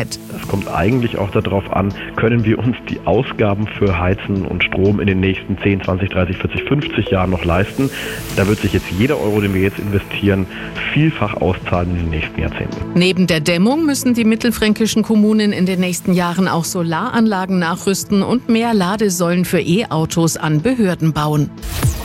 mit. Es kommt eigentlich auch darauf an, können wir uns die Ausgaben für Heizen und Strom in den nächsten 10, 20, 30, 40, 50 Jahren noch leisten. Da wird sich jetzt jeder Euro, den wir jetzt investieren, vielfach auszahlen in den nächsten Jahrzehnten. Neben der Dämmung müssen die mittelfränkischen Kommunen in den nächsten Jahren auch Solaranlagen nachrüsten und mehr Ladesäulen für E-Autos an Behörden bauen.